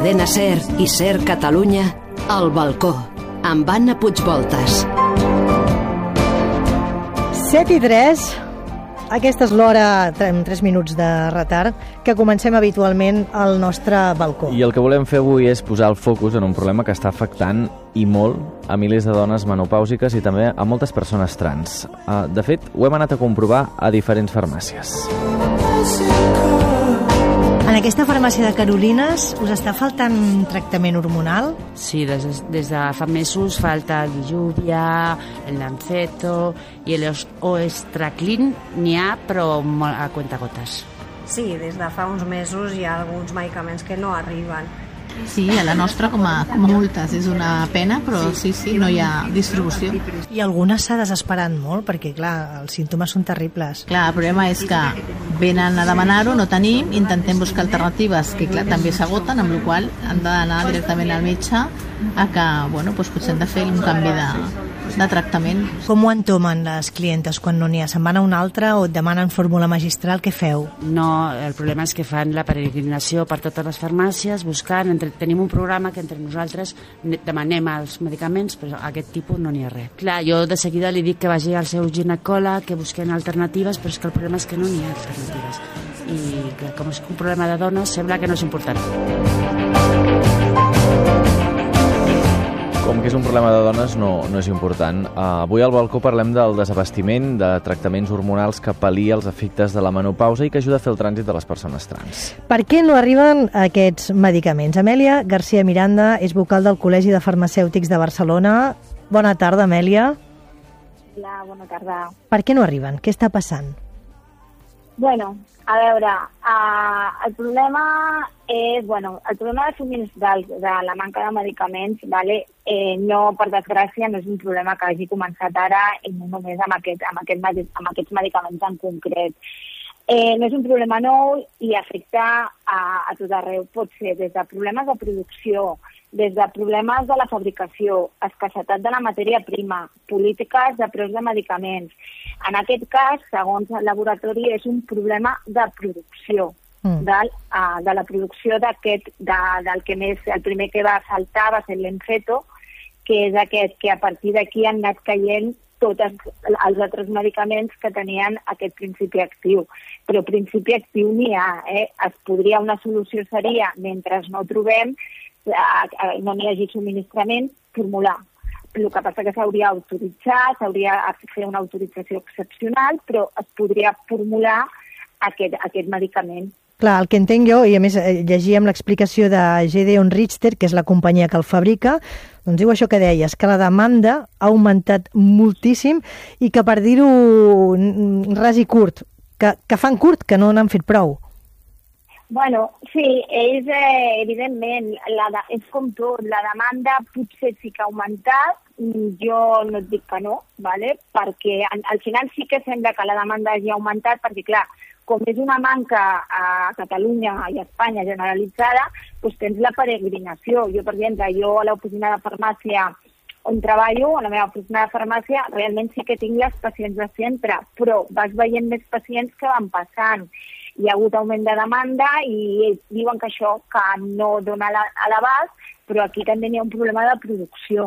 Cadena SER i SER Catalunya, El Balcó, amb Anna Puigvoltas. 7:03, aquesta és l'hora, amb 3 minuts de retard, que comencem habitualment al nostre balcó. I el que volem fer avui és posar el focus en un problema que està afectant i molt a milers de dones menopàusiques i també a moltes persones trans. De fet, ho hem anat a comprovar a diferents farmàcies. En aquesta farmàcia de Carolines us està faltant tractament hormonal? Sí, des de fa mesos falta el Lluvia, el Lanceto i l'Oestraclin n'hi ha, però molt a cuentagotes. Sí, des de fa uns mesos hi ha alguns medicaments que no arriben. Sí, a la nostra com a moltes. És una pena, però sí, no hi ha distribució. I algunes s'ha desesperant molt, perquè, clar, els símptomes són terribles. Clar, el problema és que venen a demanar-ho, no tenim, intentem buscar alternatives que, clar, també s'agoten, amb la qual cosa han d'anar directament al metge a que, bueno, doncs potser hem de fer un canvi de tractament. Com ho entomen les clientes quan no n'hi ha? Se'n van a una altra o et demanen fórmula magistral? Què feu? No, el problema és que fan la peregrinació per totes les farmàcies buscant, tenim un programa que entre nosaltres demanem els medicaments, però aquest tipus no n'hi ha res. Clar, jo de seguida li dic que vagi al seu ginecòleg, que busquen alternatives, però és que el problema és que no n'hi ha alternatives. I clar, com és un problema de dones, sembla que no és important. Com que és un problema de dones, no és important. Avui al balcó parlem del desabastiment de tractaments hormonals que pal·lia els efectes de la menopausa i que ajuda a fer el trànsit de les persones trans. Per què no arriben aquests medicaments? Amèlia García Miranda és vocal del Col·legi de Farmacèutics de Barcelona. Bona tarda, Amèlia. Hola, bona tarda. Per què no arriben? Què està passant? Bueno, a veure, el problema és, el problema de subministrar de la manca de medicaments, no, per desgràcia, no és un problema que hagi començat ara i no només amb aquests medicaments en concret. No és un problema nou i afecta a tot arreu. Pot ser des de problemes de producció, des de problemes de la fabricació, escassetat de la matèria prima, polítiques de preus de medicaments. En aquest cas, segons el laboratori, és un problema de producció, de la producció del que més, el primer que va saltar va ser l'Enfeto, que és aquest que a partir d'aquí han anat caient tots els altres medicaments que tenien aquest principi actiu. Però principi actiu n'hi ha. Una solució seria, mentre no trobem, no n'hi hagi subministrament, formular. El que passa que s'hauria autoritzat, s'hauria de fer una autorització excepcional, però es podria formular aquest medicament. Clar, el que entenc jo, i a més llegíem l'explicació de Gedeon Richter, que és la companyia que el fabrica, doncs diu això que deies, que la demanda ha augmentat moltíssim i que per dir-ho ras i curt, que fan curt, que no n'han fet prou. Bueno, sí, evidentment, és com tot, la demanda potser sí que ha augmentat, jo no et dic que no, perquè al final sí que sembla que la demanda hagi augmentat, perquè clar, com és una manca a Catalunya i a Espanya generalitzada, doncs tens la peregrinació. Jo, per exemple, a l'oficina de farmàcia on treballo, a la meva oficina de farmàcia, realment sí que tinc les pacients de sempre, però vas veient més pacients que van passant. Hi ha hagut augment de demanda i ells diuen que això que no dona a l'abast, però aquí també hi ha un problema de producció.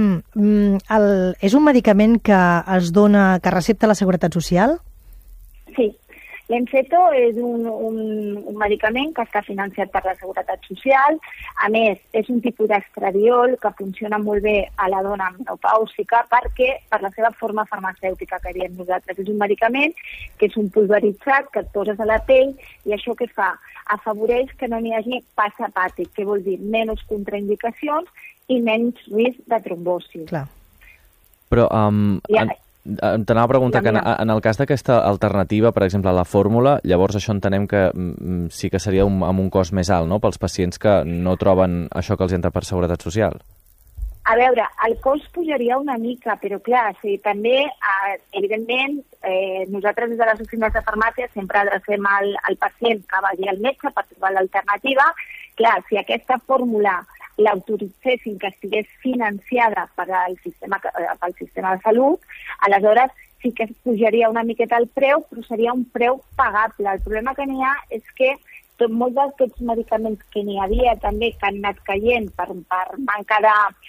És un medicament que es dona, que recepta la Seguretat Social? Sí. L'Enfeto és un medicament que està financiat per la Seguretat Social. A més, és un tipus d'estradiol que funciona molt bé a la dona menopàusica perquè per la seva forma farmacèutica que diem nosaltres. És un medicament que és un pulveritzat que et poses a la pell i això què fa? Afavoreix que no n'hi hagi pas hepàtic, que vol dir menys contraindicacions i menys risc de trombosi. Clar. Però t'anava a preguntar que en el cas d'aquesta alternativa, per exemple, la fórmula, llavors això entenem que sí que seria amb un cost més alt, no?, pels pacients que no troben això que els entra per Seguretat Social. A veure, el cost pujaria una mica, però clar, sí, també, evidentment, nosaltres des de les oficines de farmàcia sempre adrecem al pacient que vagi al metge per trobar l'alternativa. Clar, si aquesta fórmula l'autoritzessin que estigués financiada pel sistema de salut, aleshores sí que pujaria una miqueta el preu, però seria un preu pagable. El problema que n'hi ha és que molts d'aquests medicaments que n'hi havia també que han anat caient per manca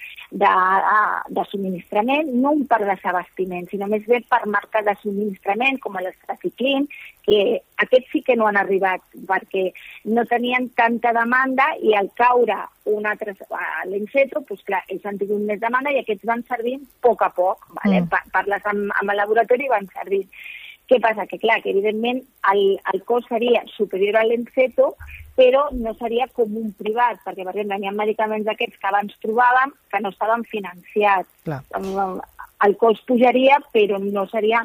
de subministrament, no per desabastiment, sinó més bé per manca de subministrament, com l'estraciclin, que aquests sí que no han arribat perquè no tenien tanta demanda i al caure un altre l'Enceto, doncs clar, ells han tingut més demanda i aquests van servint a poc, vale? Parles amb el laboratori i van servint. Què passa? Que clar, que evidentment el cost seria superior a l'Enceto, però no seria com un privat, perquè per exemple hi ha medicaments d'aquests que abans trobàvem que no estaven financiats. Clar. El cost pujaria, però no seria,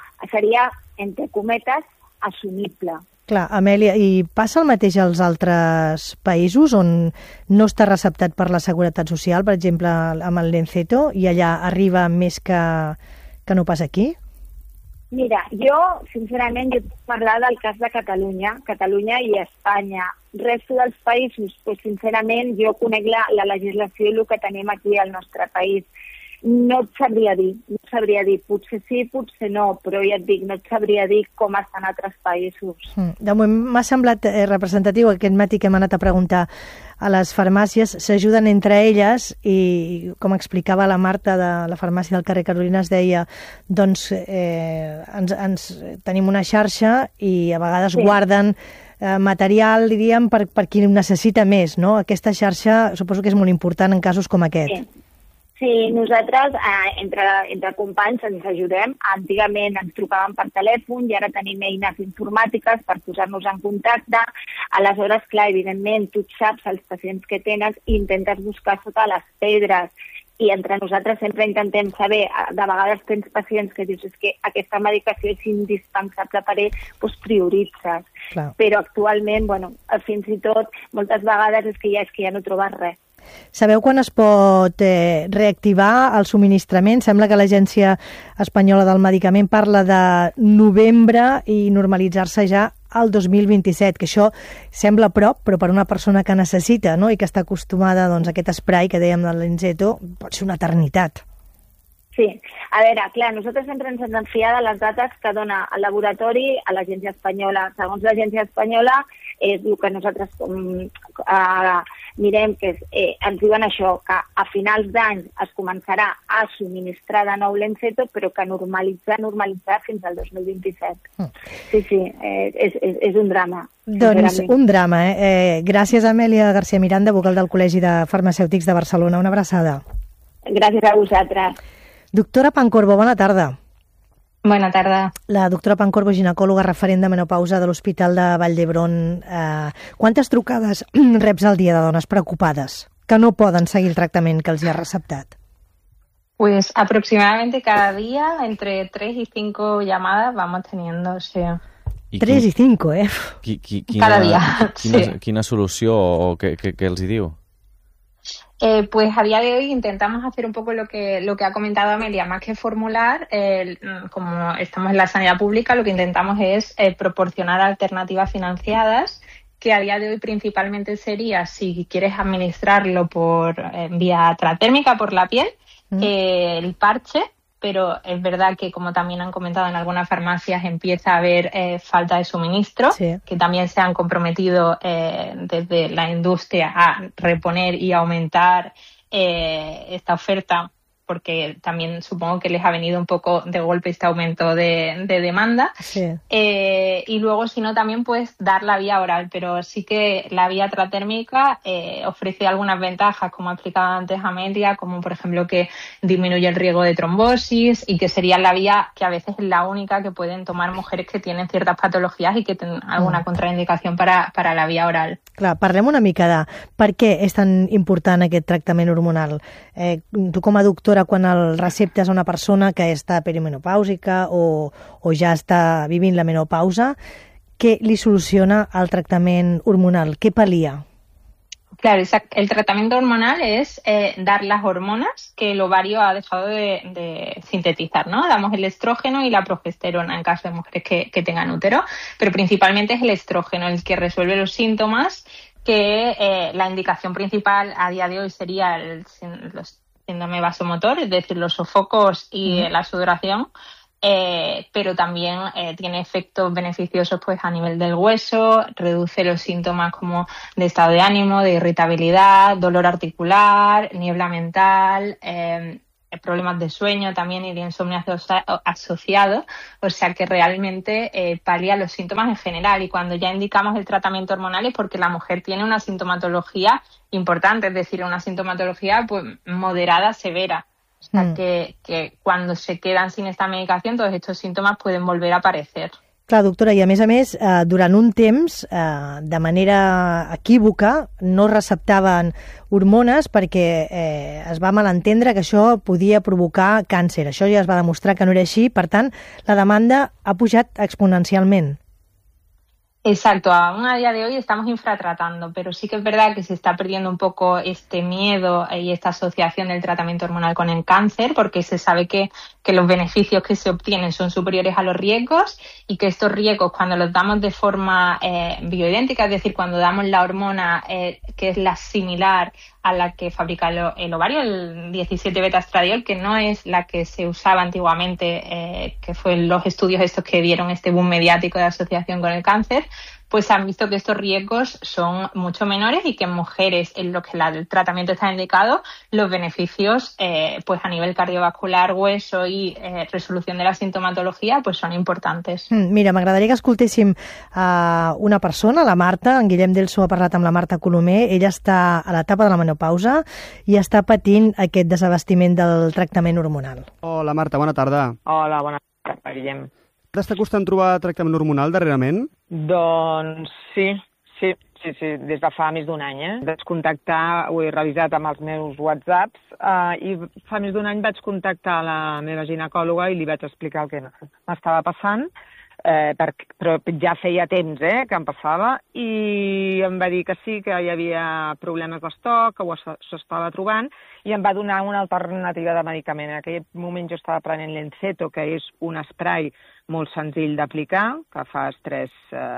entre cometes, assumible. Clar, Amèlia, i passa el mateix als altres països on no està receptat per la Seguretat Social, per exemple, amb el Lenceto, i allà arriba més que no pas aquí? Mira, jo, sincerament, jo puc parlar del cas de Catalunya i Espanya. Resto dels països, doncs, sincerament, jo conec la legislació i el que tenim aquí al nostre país. No et sabria dir. Potser sí, potser no, però ja et dic, no et sabria dir com estan altres països. De moment m'ha semblat representatiu aquest matí que hem anat a preguntar a les farmàcies, s'ajuden entre elles i, com explicava la Marta de la farmàcia del carrer Carolina, es deia, doncs ens tenim una xarxa i a vegades guarden material, diríem, per qui necessita més, no? Aquesta xarxa suposo que és molt important en casos com aquest. Sí, nosaltres entre companys ens ajudem. Antigament ens trucàvem per telèfon i ara tenim eines informàtiques per posar-nos en contacte. Aleshores, clar, evidentment, tu saps els pacients que tens i intentes buscar sota les pedres. I entre nosaltres sempre intentem saber, de vegades tens pacients que dius que aquesta medicació és indispensable per ell, doncs prioritzes. Clar. Però actualment, fins i tot, moltes vegades és que ja no trobes res. Sabeu quan es pot reactivar el subministrament? Sembla que l'Agència Espanyola del Medicament parla de novembre i normalitzar-se ja al 2027, que això sembla prop, però per una persona que necessita, no?, i que està acostumada doncs, a aquest spray que dèiem de l'Enceto, pot ser una eternitat. Sí, a veure, clar, nosaltres sempre ens hem de fiar de les dates que dona el laboratori a l'Agència Espanyola. Segons l'Agència Espanyola, és el que nosaltres mirem, que ens diuen això, que a finals d'any es començarà a subministrar de nou l'Enceto, però que normalitzar fins al 2027. Sí, és un drama. Doncs un drama, Gràcies, Amèlia García Miranda, vocal del Col·legi de Farmacèutics de Barcelona. Una abraçada. Gràcies a vosaltres. Doctora Pancorbo, bona tarda. Bona tarda. La doctora Pancorbo, ginecòloga referent de menopausa de l'Hospital de Vall d'Hebron. Quantes trucades reps al dia de dones preocupades que no poden seguir el tractament que els hi ha receptat? Pues aproximadamente cada día entre 3 y 5 llamadas vamos teniendo, o sea... 3 i 5, Cada dia, Quina solució o què els hi diu? Pues a día de hoy intentamos hacer un poco lo que ha comentado Amelia, más que formular, como estamos en la sanidad pública, lo que intentamos es proporcionar alternativas financiadas, que a día de hoy principalmente sería, si quieres administrarlo por vía tratérmica por la piel, el parche, pero es verdad que, como también han comentado en algunas farmacias, empieza a haber falta de suministro, que también se han comprometido desde la industria a reponer y aumentar esta oferta, porque también supongo que les ha venido un poco de golpe este aumento de demanda. Y luego, si no, también pues dar la vía oral, pero sí que la vía tratérmica ofrece algunas ventajas, como ha explicado antes Amelia, como por ejemplo que disminuye el riesgo de trombosis y que sería la vía que a veces es la única que pueden tomar mujeres que tienen ciertas patologías y que tienen alguna contraindicación para la vía oral. Clar, parlem una mica de per què és tan important aquest tractament hormonal. Tu com a doctora, quan el receptes a una persona que està perimenopàusica o ja està vivint la menopausa, què li soluciona el tractament hormonal? Què pal·lia? Claro, el tratamiento hormonal es dar las hormonas que el ovario ha dejado de sintetizar, ¿no? Damos el estrógeno y la progesterona en caso de mujeres que tengan útero, pero principalmente es el estrógeno el que resuelve los síntomas, que la indicación principal a día de hoy sería el síndrome vasomotor, es decir, los sofocos y la sudoración, pero también tiene efectos beneficiosos pues a nivel del hueso, reduce los síntomas como de estado de ánimo, de irritabilidad, dolor articular, niebla mental, problemas de sueño también y de insomnio asociado, o sea que realmente palía los síntomas en general. Y cuando ya indicamos el tratamiento hormonal es porque la mujer tiene una sintomatología importante, es decir, una sintomatología pues moderada, severa. O sea que cuando se quedan sin esta medicación todos estos síntomas pueden volver a aparecer. Clar, doctora, i a més, durant un temps, de manera equívoca, no receptaven hormones perquè es va malentendre que això podia provocar càncer. Això ja es va demostrar que no era així, per tant, la demanda ha pujat exponencialment. Exacto, aún a día de hoy estamos infratratando, pero sí que es verdad que se está perdiendo un poco este miedo y esta asociación del tratamiento hormonal con el cáncer, porque se sabe que los beneficios que se obtienen son superiores a los riesgos y que estos riesgos, cuando los damos de forma bioidéntica, es decir, cuando damos la hormona que es la similar a la que fabrica el ovario, el 17-beta-estradiol, que no es la que se usaba antiguamente, que fue los estudios estos que dieron este boom mediático de asociación con el cáncer, pues han visto que estos riesgos son mucho menores y que en mujeres en los que el tratamiento está indicado, los beneficios pues a nivel cardiovascular, hueso y resolución de la sintomatología pues son importantes. Mira, m'agradaria que escoltéssim una persona, la Marta. En Guillem Delso ha parlat amb la Marta Colomer. Ella està a l'etapa de la menopausa i està patint aquest desabastiment del tractament hormonal. Hola, Marta, bona tarda. Hola, bona tarda, Guillem. T'està costant trobar tractament hormonal darrerament? Doncs sí, des de fa més d'un any. Vaig contactar, ho he revisat amb els meus WhatsApps, i fa més d'un any vaig contactar la meva ginecòloga i li vaig explicar el que m'estava passant, però ja feia temps que em passava, i em va dir que sí, que hi havia problemes d'estoc, que s'estava trobant, i em va donar una alternativa de medicament. En aquell moment jo estava prenent l'Enceto, que és un spray molt senzill d'aplicar, que fas tres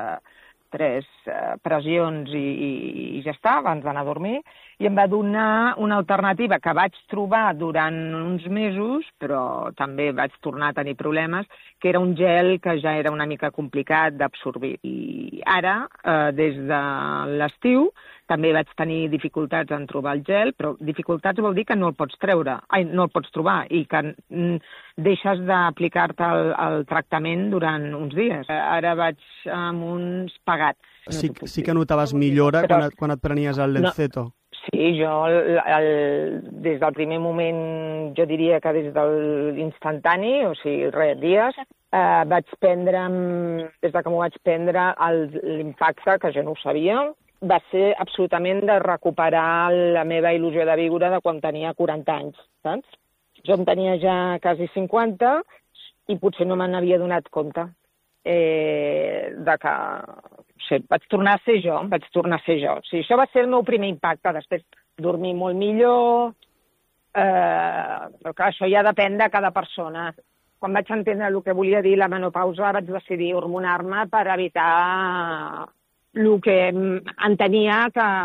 pressions i ja està, abans d'anar a dormir, i em va donar una alternativa que vaig trobar durant uns mesos, però també vaig tornar a tenir problemes, que era un gel que ja era una mica complicat d'absorbir. I ara, des de l'estiu, també vaig tenir dificultats en trobar el gel, però dificultats vol dir que no el pots trobar i que deixes d'aplicar-te el tractament durant uns dies. Ara vaig amb uns pagats. Sí que notaves millora quan et prenies el Lenceto? Sí, jo des del primer moment, jo diria que des de l'instantani, o sigui, dies, vaig prendre, des que m'ho vaig prendre, l'impacte, que jo no ho sabia, va ser absolutament de recuperar la meva il·lusió de viure de quan tenia 40 anys, saps? Jo en tenia ja quasi 50 i potser no me n'havia donat compte de que vaig tornar a ser jo. O sigui, això va ser el meu primer impacte, després dormir molt millor, però clar, això ja depèn de cada persona. Quan vaig entendre el que volia dir la menopausa vaig decidir hormonar-me per evitar el que entenia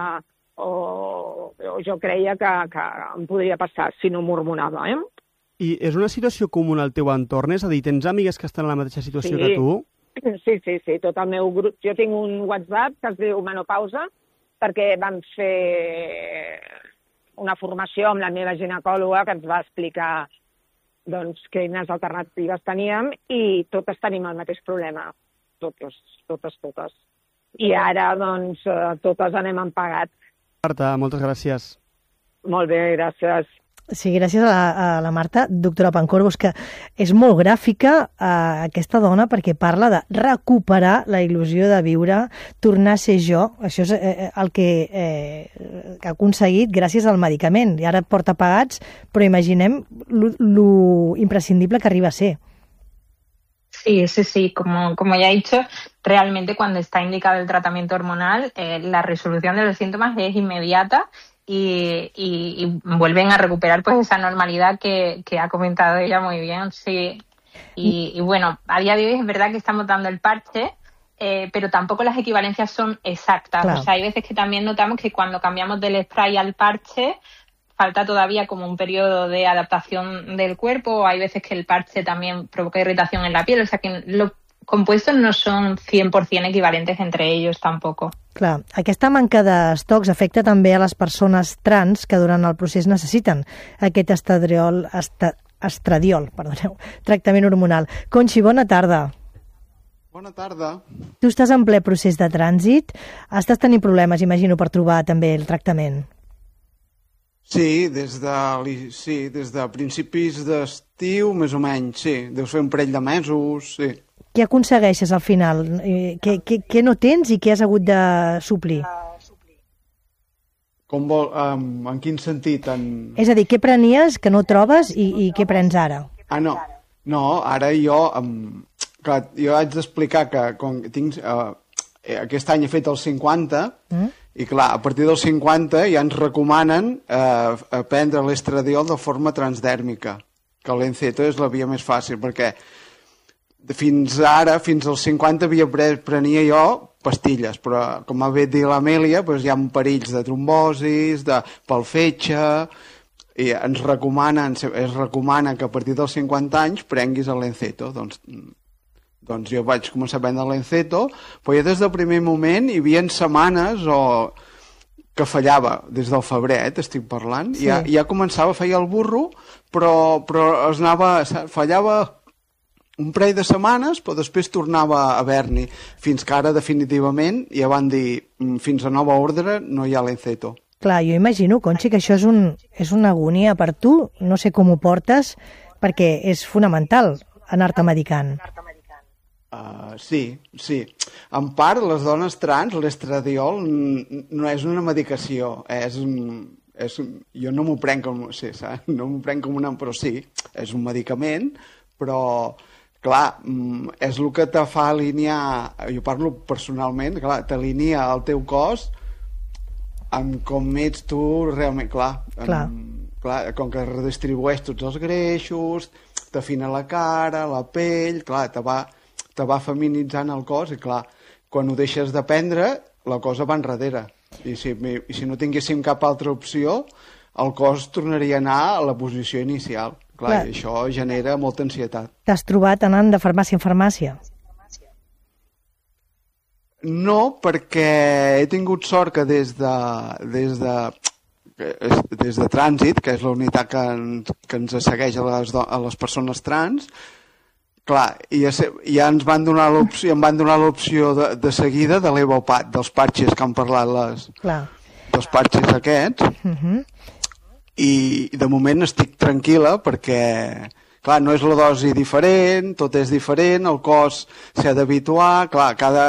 o jo creia que em podria passar si no m'hormonava. I és una situació comuna al teu entorn? És a dir, tens amigues que estan en la mateixa situació que tu? Sí, tot el meu grup. Jo tinc un WhatsApp que es diu Menopausa, perquè vam fer una formació amb la meva ginecòloga que ens va explicar quines alternatives teníem i totes tenim el mateix problema. Totes. I ara, totes anem en pagat. Marta, moltes gràcies. Molt bé, gràcies. Sí, gràcies a la Marta. Doctora Pancorbo, que és molt gràfica aquesta dona perquè parla de recuperar la il·lusió de viure, tornar a ser jo. Això és el que ha aconseguit gràcies al medicament. I ara porta pagats, però imaginem lo imprescindible que arriba a ser. Sí, como ya he dicho, realmente cuando está indicado el tratamiento hormonal, la resolución de los síntomas es inmediata y vuelven a recuperar pues esa normalidad que ha comentado ella muy bien, sí. Y bueno, a día de hoy es verdad que estamos dando el parche, pero tampoco las equivalencias son exactas. Claro. O sea, hay veces que también notamos que cuando cambiamos del spray al parche, falta todavía como un periodo de adaptación del cuerpo, hay veces que el parche también provoca irritación en la piel, o sea que los compuestos no són 100% equivalentes entre ells tampoc. Clar, aquesta manca d'estocs afecta també a les persones trans que durant el procés necessiten aquest estradiol, tractament hormonal. Conxi, bona tarda. Bona tarda. Tu estàs en ple procés de trànsit. Estàs tenint problemes, imagino, per trobar també el tractament. Sí, des de principis d'estiu, més o menys, sí. Deus fer un parell de mesos, sí. Què aconsegueixes al final? Què no tens i què has hagut de suplir? En quin sentit? És a dir, què prenies que no trobes i què prens ara? No. No, ara jo... Clar, jo haig d'explicar que tinc... Aquest any he fet els 50 i, clar, a partir dels 50 ja ens recomanen prendre l'estradiol de forma transdèrmica, que l'enceto és la via més fàcil, perquè fins ara, fins als 50, prenia jo pastilles, però com ha dit l'Amèlia, hi ha perills de trombosis, pel fetge, i es recomana que a partir dels 50 anys prenguis l'enceto. Doncs jo vaig començar a prendre l'enceto, però ja des del primer moment hi havia setmanes que fallava, des del febrer, estic parlant, sí. Ja començava a fer el burro, però fallava un parell de setmanes, però després tornava a haver-n'hi, fins que ara definitivament ja van dir, fins a nova ordre no hi ha l'enceto. Clar, jo imagino, Conxi, que això és una agonia per tu, no sé com ho portes, perquè és fonamental anar-te medicant. Sí. En part, les dones trans, l'estradiol no és una medicació, jo no m'ho prenc com... Sí, no m'ho prenc com però sí, és un medicament, però... Clar, és el que te fa alinear, jo parlo personalment, clar, t'alinea el teu cos amb com ets tu realment, clar, com que redistribueix tots els greixos, t'afina la cara, la pell, clar, te va feminitzant el cos i clar, quan ho deixes de prendre, la cosa va enrere. I si no tinguéssim cap altra opció, el cos tornaria a anar a la posició inicial. Clar, i això genera molta ansietat. T'has trobat anant de farmàcia en farmàcia? No, perquè he tingut sort que des de Trànsit, que és la unitat que ens segueix a les persones trans, clar, ja ens van donar l'opció de seguida de l'Evopat, dels parxes que han parlat dels parxes aquests, i de moment estic tranquil·la perquè, clar, no és la dosi diferent, tot és diferent, el cos s'ha d'habituar, clar,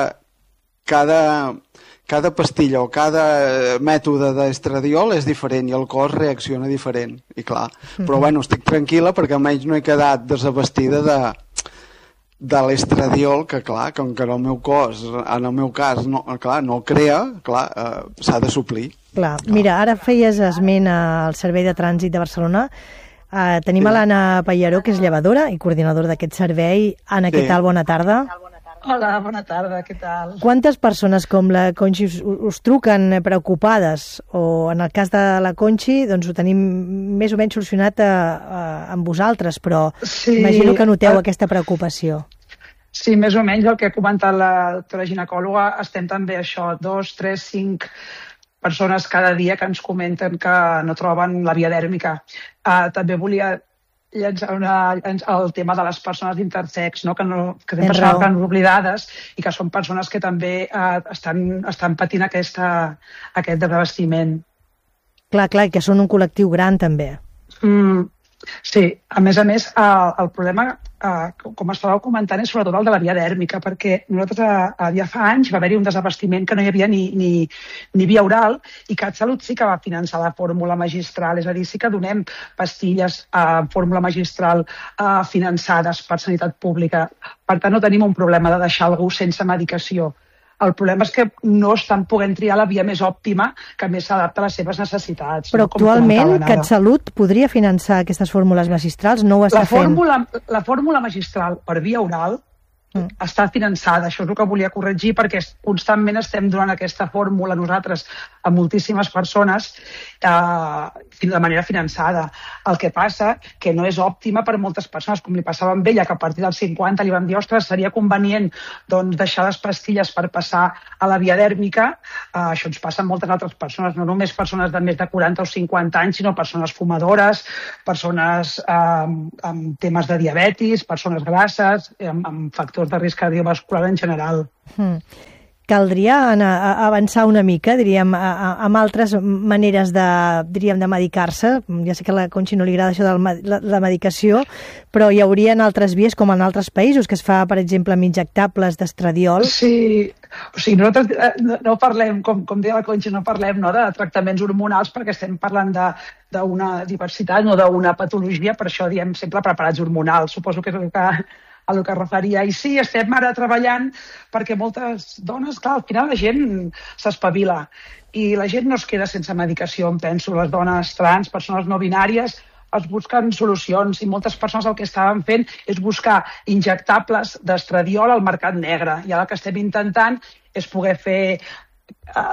cada pastilla o cada mètode d'estradiol és diferent i el cos reacciona diferent, i clar, però bueno, estic tranquil·la perquè almenys no he quedat desabastida de l'estradiol, que clar, com que en el meu cos, en el meu cas, no el crea, clar, s'ha de suplir. Clar, mira, ara feies esment al Servei de Trànsit de Barcelona. Tenim a l'Anna Pallaró, que és llevadora i coordinadora d'aquest servei. Anna, què tal? Bona tarda. Hola, bona tarda, què tal? Quantes persones com la Conxi us truquen preocupades? O en el cas de la Conxi, doncs ho tenim més o menys solucionat amb vosaltres, però imagino que noteu aquesta preocupació. Sí, més o menys el que ha comentat la doctora ginecòloga, estem també això, 2, 3, 5 persones cada dia que ens comenten que no troben la via dèrmica. També volia llançar el tema de les persones intersex, no? que sempre estan oblidades i que són persones que també estan patint aquest desabastiment. Clar, que són un col·lectiu gran també. Sí, a més, el problema, com estàveu comentant, és sobretot el de la via dèrmica, perquè nosaltres ja fa anys va haver-hi un desabastiment que no hi havia ni via oral i CatSalut sí que va finançar la fórmula magistral, és a dir, sí que donem pastilles a fórmula magistral finançades per sanitat pública. Per tant, no tenim un problema de deixar algú sense medicació. El problema és que no estan podent triar la via més òptima que més s'adapta a les seves necessitats. Però actualment CatSalut podria finançar aquestes fórmules magistrals? No ho està fent? La fórmula magistral per via oral està finançada. Això és el que volia corregir, perquè constantment estem donant aquesta fórmula nosaltres a moltíssimes persones de manera finançada. El que passa que no és òptima per moltes persones, com li passava amb ella, que a partir dels 50 li vam dir, ostres, seria convenient deixar les pastilles per passar a la via dèrmica. Això ens passa a moltes altres persones, no només persones de més de 40 o 50 anys, sinó persones fumadores, persones amb temes de diabetis, persones grasses, amb factors de risc cardiovascular en general. Caldria avançar una mica, diríem, amb altres maneres de medicar-se. Ja sé que a la Conxi no li agrada això de la medicació, però hi haurien altres vies, com en altres països, que es fa, per exemple, amb injectables d'estradiol. Sí, o sigui, nosaltres no parlem, com deia la Conxi, no parlem de tractaments hormonals perquè estem parlant d'una diversitat, no d'una patologia, per això diem sempre preparats hormonals. Suposo que és a el que es referia. I sí, estem ara treballant perquè moltes dones, clar, al final la gent s'espavila i la gent no es queda sense medicació, em penso. Les dones trans, persones no binàries, es busquen solucions i moltes persones el que estaven fent és buscar injectables d'estradiol al mercat negre. I ara el que estem intentant és poder fer